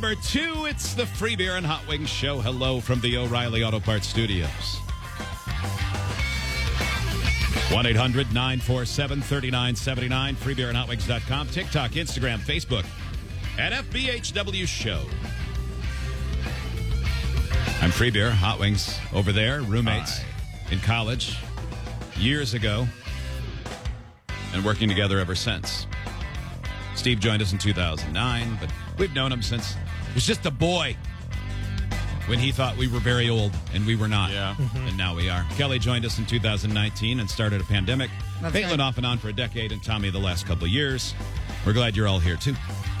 Number 2, it's the Free Beer and Hot Wings Show. Hello from the O'Reilly Auto Parts Studios. 1-800-947-3979, freebeerandhotwings.com, TikTok, Instagram, Facebook, at FBHW Show. I'm Free Beer, Hot Wings over there, roommates in college years ago, and working together ever since. Steve joined us in 2009, but we've known him since he was just a boy when he thought we were very old, and we were not. Yeah. And now we are. Kelly joined us in 2019 and started a pandemic. That's Caitlin right. off and on for a decade, and Tommy the last couple of years. We're glad you're all here, too.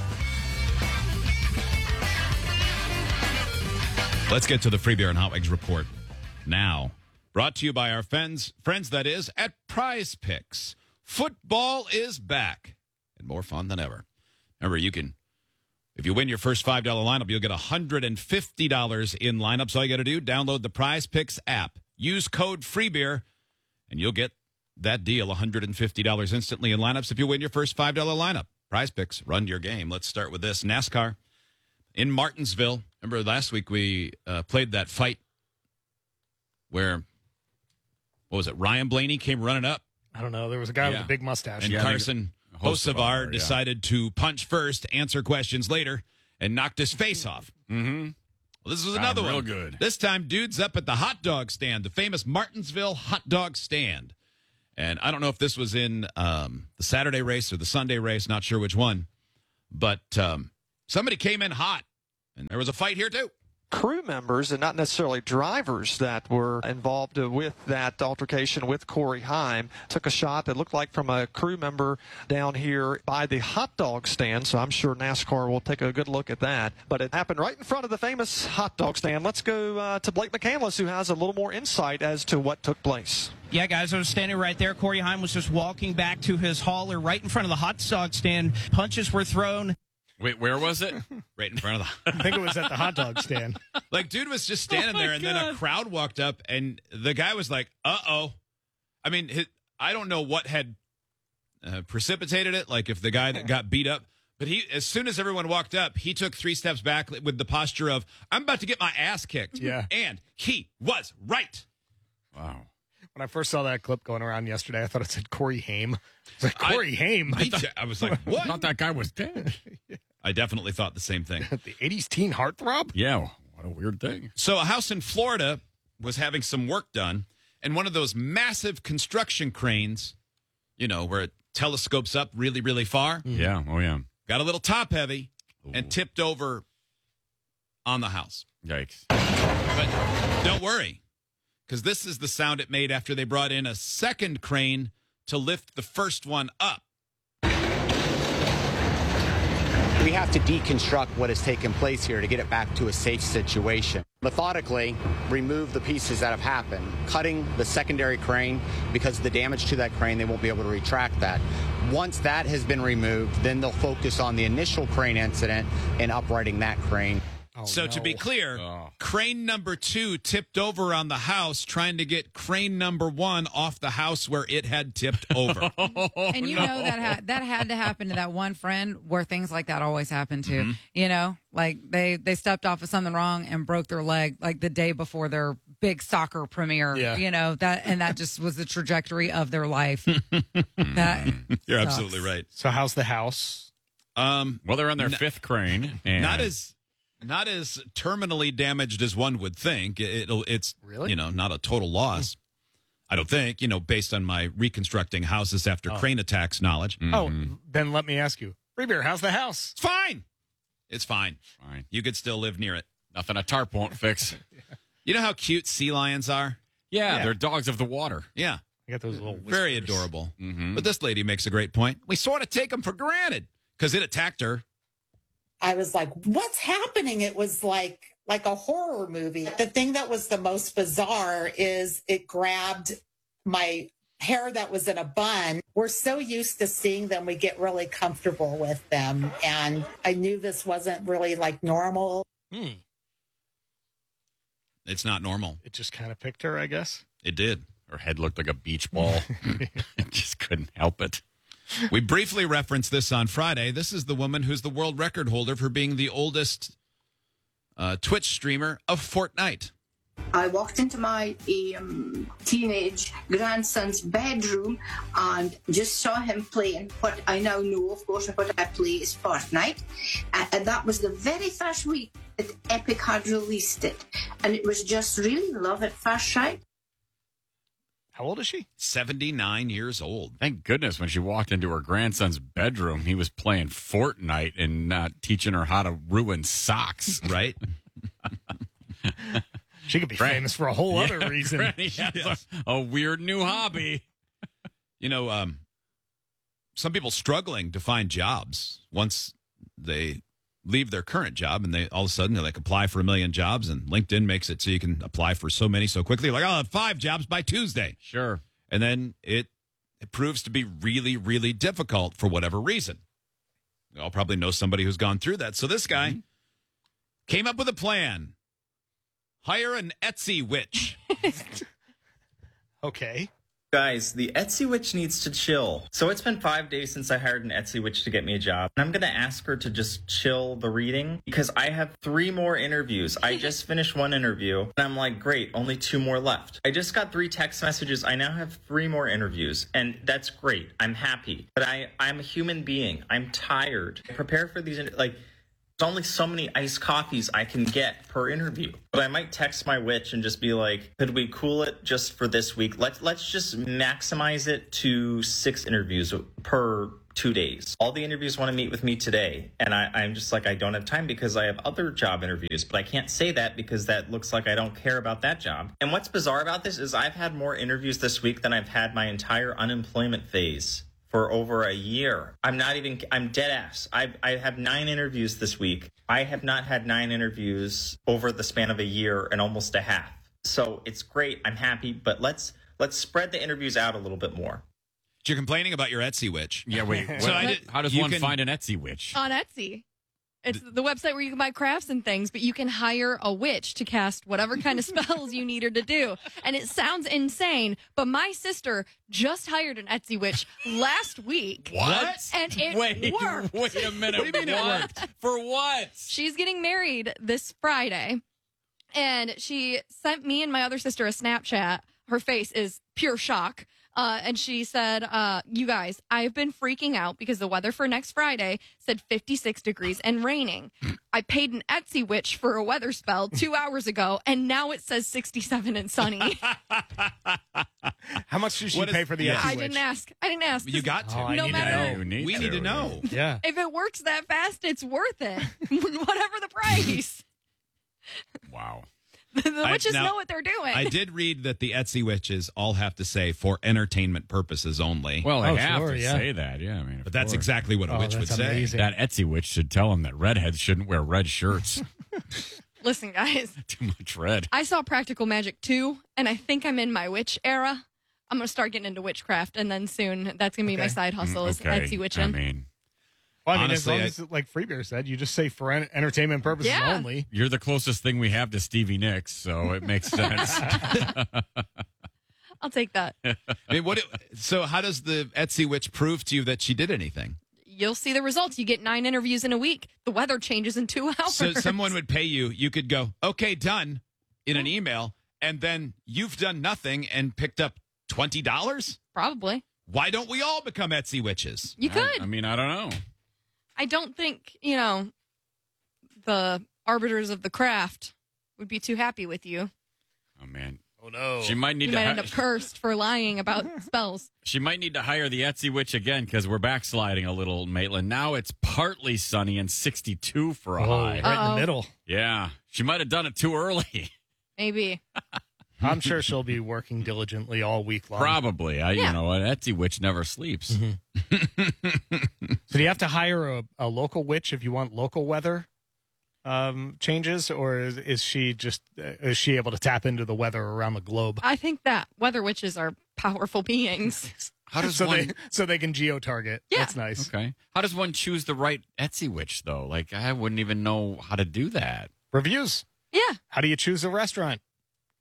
Let's get to the Free Beer and Hot Wings report now. Brought to you by our friends that is, at Prize Picks. Football is back and more fun than ever. Remember, you can, if you win your first $5 lineup, you'll get $150 in lineups. All you got to do, download the Prize Picks app. Use code FREEBEER, and you'll get that deal, $150 instantly in lineups if you win your first $5 lineup. Prize Picks, run your game. Let's start with this. NASCAR in Martinsville. Remember last week we played that fight where, what was it, Ryan Blaney came running up. I don't know. There was a guy with a big mustache. And Carson Hocevar decided to punch first, answer questions later, and knocked his face off. Mm-hmm. Well, this was another one. Real good. This time, dude's up at the hot dog stand, the famous Martinsville hot dog stand. And I don't know if this was in the Saturday race or the Sunday race, not sure which one. But somebody came in hot, and there was a fight here, too. Crew members and not necessarily drivers that were involved with that altercation with Corey Haim took a shot that looked like from a crew member down here by the hot dog stand, so I'm sure NASCAR will take a good look at that. But it happened right in front of the famous hot dog stand. Let's go to Blake McCandless, who has a little more insight as to what took place. Yeah, guys, I was standing right there. Corey Haim was just walking back to his hauler right in front of the hot dog stand. Punches were thrown. Wait, where was it? Right in front of the... I think it was at the hot dog stand. Like, dude was just standing there, and then a crowd walked up, and the guy was like, uh-oh. I mean, I don't know what had precipitated it, like if the guy that got beat up, but he, as soon as everyone walked up, he took 3 steps back with the posture of, I'm about to get my ass kicked. Yeah. And he was right. Wow. When I first saw that clip going around yesterday, I thought it said Corey Haim. I was like, Corey Haim? I was like, what? I thought that guy was dead. I definitely thought the same thing. The 80s teen heartthrob? Yeah, what a weird thing. So a house in Florida was having some work done, and one of those massive construction cranes, you know, where it telescopes up really, really far, Yeah, oh yeah. got a little top heavy and Ooh. tipped over on the house. Yikes. But don't worry, because this is the sound it made after they brought in a second crane to lift the first one up. We have to deconstruct what has taken place here to get it back to a safe situation. Methodically remove the pieces that have happened, cutting the secondary crane because of the damage to that crane, they won't be able to retract that. Once that has been removed, then they'll focus on the initial crane incident and uprighting that crane. So to be clear, Oh. crane number 2 tipped over on the house, trying to get crane number 1 off the house where it had tipped over. And you know that had to happen to that one friend where things like that always happen to. Mm-hmm. You know, like they stepped off of something wrong and broke their leg like the day before their big soccer premiere. Yeah. You know, that just was the trajectory of their life. That You're sucks. absolutely right. So how's the house? Well, they're on their 5th crane. And Not as terminally damaged as one would think. It's Really? you know, not a total loss. I don't think, you know, based on my reconstructing houses after crane attacks knowledge. Oh, then let me ask you. Free Beer, how's the house? It's fine. It's fine. Fine. You could still live near it. Nothing a tarp won't fix. You know how cute sea lions are? Yeah, they're dogs of the water. Yeah. I got those little Very whiskers. adorable. Mm-hmm. But this lady makes a great point. We sort of take them for granted because it attacked her. I was like, what's happening? It was like a horror movie. The thing that was the most bizarre is it grabbed my hair that was in a bun. We're so used to seeing them, we get really comfortable with them. And I knew this wasn't really like normal. It's not normal. It just kind of picked her, I guess. It did. Her head looked like a beach ball. Just couldn't help it. We briefly referenced this on Friday. This is the woman who's the world record holder for being the oldest Twitch streamer of Fortnite. I walked into my teenage grandson's bedroom and just saw him playing what I now know, of course, what I play is Fortnite. And that was the very first week that Epic had released it. And it was just really love at first sight. How old is she? 79 years old. Thank goodness when she walked into her grandson's bedroom, he was playing Fortnite and not teaching her how to ruin socks. Right? She could be famous for a whole other reason. A weird new hobby. You know, some people struggling to find jobs once they leave their current job, and they all of a sudden they like apply for 1 million jobs, and LinkedIn makes it so you can apply for so many so quickly. Like, I'll have 5 jobs by Tuesday. Sure. And then it proves to be really, really difficult for whatever reason. We all probably know somebody who's gone through that. So this guy came up with a plan. Hire an Etsy witch. Okay. Guys, the Etsy witch needs to chill. So it's been 5 days since I hired an Etsy witch to get me a job. And I'm going to ask her to just chill the reading because I have 3 more interviews. I just finished 1 interview and I'm like, great, only 2 more left. I just got 3 text messages. I now have 3 more interviews and that's great. I'm happy. But I'm a human being. I'm tired. I prepare for these, there's only so many iced coffees I can get per interview. But I might text my witch and just be like, could we cool it just for this week? Let's just maximize it to 6 interviews per 2 days. All the interviews want to meet with me today. And I'm just like, I don't have time because I have other job interviews. But I can't say that because that looks like I don't care about that job. And what's bizarre about this is I've had more interviews this week than I've had my entire unemployment phase. For over a year. I'm dead ass. I have 9 interviews this week. I have not had 9 interviews over the span of a year and almost a half. So it's great. I'm happy, but let's spread the interviews out a little bit more. You're complaining about your Etsy witch. Yeah, wait. So how does one find an Etsy witch? On Etsy. It's the website where you can buy crafts and things, but you can hire a witch to cast whatever kind of spells you need her to do. And it sounds insane, but my sister just hired an Etsy witch last week. What? And it worked. Wait a minute. What do you mean it worked? For what? She's getting married this Friday, and she sent me and my other sister a Snapchat. Her face is pure shock. And she said, you guys, I've been freaking out because the weather for next Friday said 56 degrees and raining. I paid an Etsy witch for a weather spell 2 hours ago, and now it says 67 and sunny. How much did she pay for the Etsy witch? I didn't ask. You got to. No matter. We need to know. Yeah. If it works that fast, it's worth it. Whatever the price. Wow. The witches know what they're doing. I did read that the Etsy witches all have to say for entertainment purposes only. Well, they have to say that, yeah. But that's exactly what a witch would say. That Etsy witch should tell them that redheads shouldn't wear red shirts. Listen, guys. Too much red. I saw Practical Magic 2, and I think I'm in my witch era. I'm going to start getting into witchcraft, and then soon that's going to be my side hustle is Etsy witching. Honestly, as long as, like Freebear said, you just say for entertainment purposes only. You're the closest thing we have to Stevie Nicks, so it makes sense. I'll take that. I mean, so how does the Etsy witch prove to you that she did anything? You'll see the results. You get 9 interviews in a week. The weather changes in 2 hours. So someone would pay you. You could go, okay, done, in an email, and then you've done nothing and picked up $20? Probably. Why don't we all become Etsy witches? You could. I mean, I don't know. I don't think, the arbiters of the craft would be too happy with you. Oh, man. Oh, no. She might need you might end up cursed for lying about spells. She might need to hire the Etsy witch again because we're backsliding a little, Maitland. Now it's partly sunny and 62 for a high. Right in the middle. Yeah. She might have done it too early. Maybe. I'm sure she'll be working diligently all week long. Probably. You know, an Etsy witch never sleeps. Mm-hmm. So do you have to hire a local witch if you want local weather changes, or is she able to tap into the weather around the globe? I think that weather witches are powerful beings. How does so they can geo-target? Yeah. That's nice. Okay. How does one choose the right Etsy witch, though? Like, I wouldn't even know how to do that. Reviews. Yeah. How do you choose a restaurant?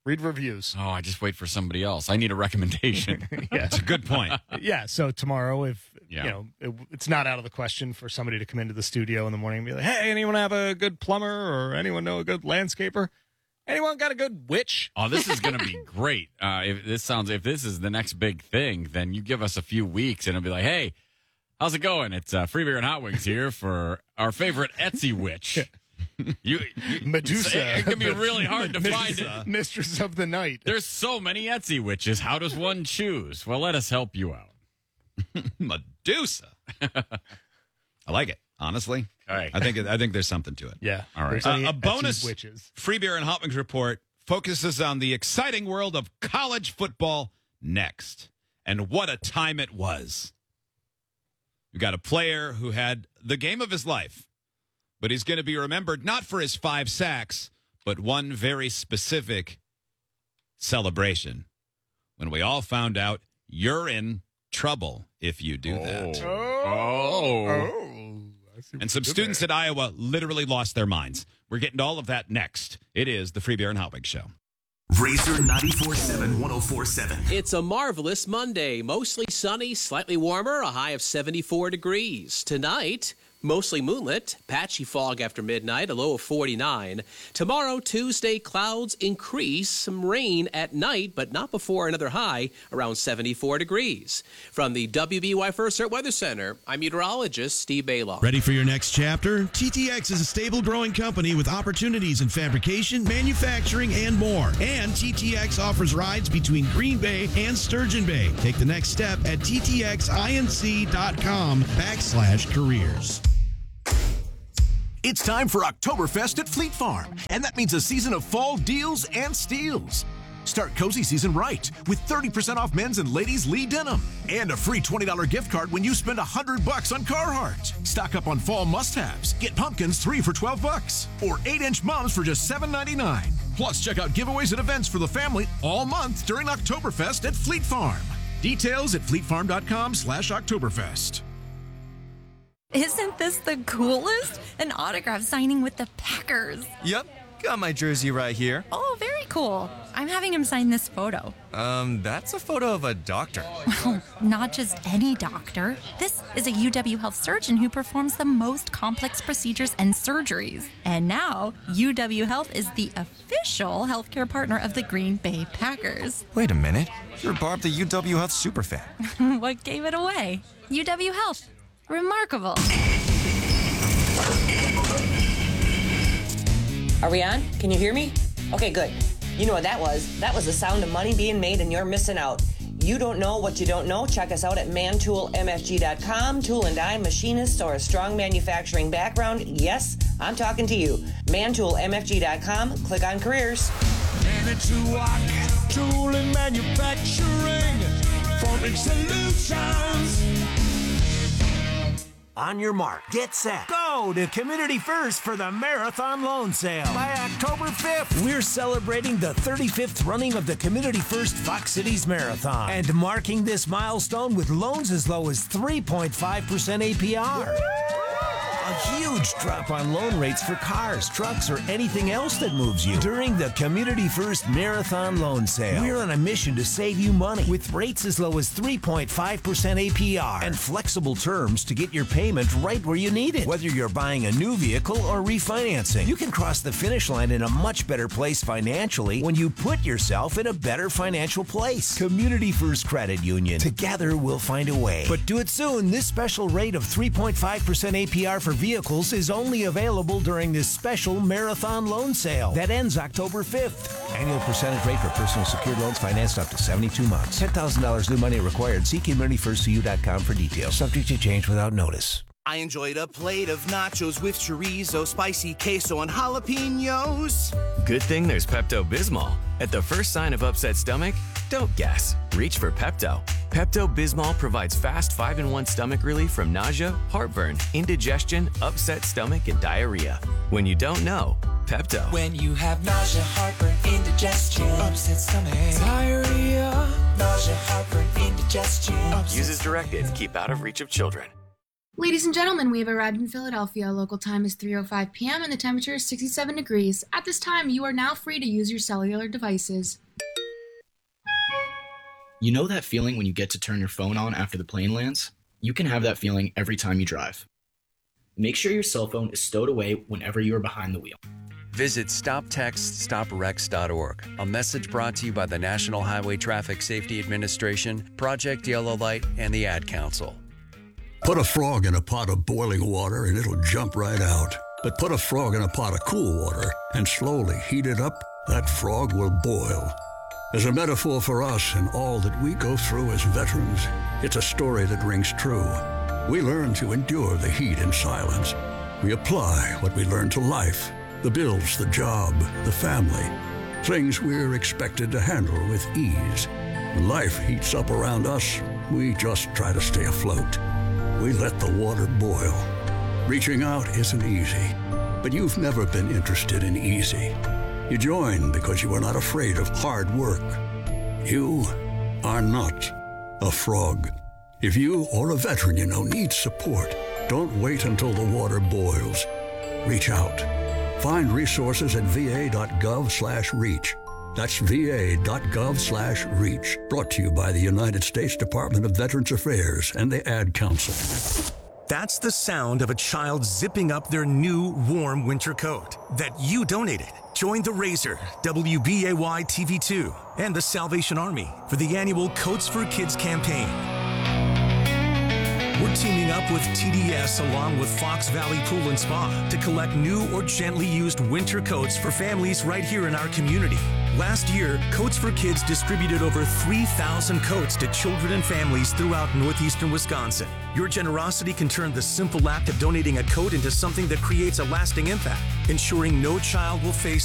Read reviews. Oh, I just wait for somebody else. I need a recommendation. Yeah. That's a good point. Yeah, so tomorrow, if it's not out of the question for somebody to come into the studio in the morning and be like, hey, anyone have a good plumber or anyone know a good landscaper? Anyone got a good witch? Oh, this is going to be great. If this is the next big thing, then you give us a few weeks and it'll be like, hey, how's it going? It's Free Beer and Hot Wings here for our favorite Etsy witch. Medusa. It can be really hard to find it. Mistress of the Night. There's so many Etsy witches. How does one choose? Well, let us help you out. Medusa. I like it, honestly. All right. I think there's something to it. Yeah. All right. A bonus witches. Free Beer and Hot Wings report focuses on the exciting world of college football next. And what a time it was. We got a player who had the game of his life, but he's going to be remembered not for his 5 sacks, but one very specific celebration when we all found out you're in trouble if you do that. And some students at Iowa literally lost their minds. We're getting to all of that next. It is the Free Beer and Hot Wings Show. Razor 94.7, 104.7. It's a marvelous Monday. Mostly sunny, slightly warmer, a high of 74 degrees. Tonight, mostly moonlit, patchy fog after midnight, a low of 49. Tomorrow, Tuesday, clouds increase, some rain at night, but not before another high around 74 degrees. From the WBY First Alert Weather Center, I'm meteorologist Steve Baylock. Ready for your next chapter? TTX is a stable growing company with opportunities in fabrication, manufacturing, and more. And TTX offers rides between Green Bay and Sturgeon Bay. Take the next step at ttxinc.com/careers. It's time for Oktoberfest at Fleet Farm, and that means a season of fall deals and steals. Start cozy season right with 30% off men's and ladies' Lee denim and a free $20 gift card when you spend $100 on Carhartt. Stock up on fall must-haves. Get pumpkins 3 for $12 or 8-inch mums for just $7.99. Plus, check out giveaways and events for the family all month during Oktoberfest at Fleet Farm. Details at fleetfarm.com/Oktoberfest. Isn't this the coolest? An autograph signing with the Packers. Yep, got my jersey right here. Oh, very cool. I'm having him sign this photo. That's a photo of a doctor. Well, not just any doctor. This is a UW Health surgeon who performs the most complex procedures and surgeries. And now, UW Health is the official healthcare partner of the Green Bay Packers. Wait a minute. You're Barb, the UW Health superfan. What gave it away? UW Health. Remarkable. Are we on? Can you hear me? Okay, good. You know what that was. That was the sound of money being made, and you're missing out. You don't know what you don't know? Check us out at mantoolmfg.com. Tool and die machinist or a strong manufacturing background? Yes, I'm talking to you. mantoolmfg.com. Click on careers. Manitowoc Tool and Manufacturing, forming solutions. On your mark, get set, go to Community First for the Marathon Loan Sale. By October 5th, we're celebrating the 35th running of the Community First Fox Cities Marathon and marking this milestone with loans as low as 3.5% APR. A huge drop on loan rates for cars, trucks, or anything else that moves you during the Community First Marathon Loan Sale. We're on a mission to save you money with rates as low as 3.5% APR and flexible terms to get your payment right where you need it. Whether you're buying a new vehicle or refinancing, you can cross the finish line in a much better place financially when you put yourself in a better financial place. Community First Credit Union. Together we'll find a way. But do it soon. This special rate of 3.5% APR for vehicles is only available during this special marathon loan sale that ends October 5th. Annual percentage rate for personal secured loans financed up to 72 months. $10,000 new money required. See CommunityFirstCU.com for details. Subject to change without notice. I enjoyed a plate of nachos with chorizo, spicy queso, and jalapenos. Good thing there's Pepto-Bismol. At the first sign of upset stomach, don't guess. Reach for Pepto. Pepto-Bismol provides fast 5-in-1 stomach relief from nausea, heartburn, indigestion, upset stomach, and diarrhea. When you don't know, Pepto. When you have nausea, heartburn, indigestion, upset stomach, diarrhea, nausea, heartburn, indigestion. Use as directed. Keep out of reach of children. Ladies and gentlemen, we have arrived in Philadelphia. Local time is 3:05 p.m. and the temperature is 67 degrees. At this time, you are now free to use your cellular devices. You know that feeling when you get to turn your phone on after the plane lands? You can have that feeling every time you drive. Make sure your cell phone is stowed away whenever you are behind the wheel. Visit StopTextStopWrecks.org. A message brought to you by the National Highway Traffic Safety Administration, Project Yellow Light, and the Ad Council. Put a frog in a pot of boiling water and it'll jump right out. But put a frog in a pot of cool water and slowly heat it up, that frog will boil. As a metaphor for us and all that we go through as veterans, it's a story that rings true. We learn to endure the heat in silence. We apply what we learn to life, the bills, the job, the family, things we're expected to handle with ease. When life heats up around us, we just try to stay afloat. We let the water boil. Reaching out isn't easy, but you've never been interested in easy. You joined because you were not afraid of hard work. You are not a frog. If you or a veteran you know needs support, don't wait until the water boils. Reach out. Find resources at va.gov/reach. That's va.gov/reach. Brought to you by the United States Department of Veterans Affairs and the Ad Council. That's the sound of a child zipping up their new warm winter coat that you donated. Join the Razor, WBAY TV2, and the Salvation Army for the annual Coats for Kids campaign. We're teaming up with TDS along with Fox Valley Pool and Spa to collect new or gently used winter coats for families right here in our community. Last year, Coats for Kids distributed over 3,000 coats to children and families throughout northeastern Wisconsin. Your generosity can turn the simple act of donating a coat into something that creates a lasting impact, ensuring no child will face